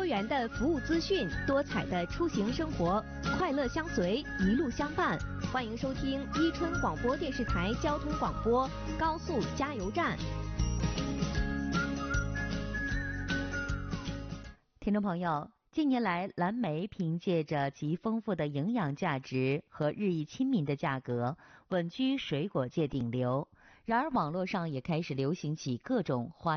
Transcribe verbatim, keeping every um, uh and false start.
元的服务资讯，多彩的出行生活，快乐相随，一路相伴。欢迎收听伊春广播电视台交通广播高速加油站。 听众朋友，近年来，蓝莓凭借着其丰富的营养价值和日益亲民的价格，稳居水果界顶流。然而，网络上也开始流行起各种花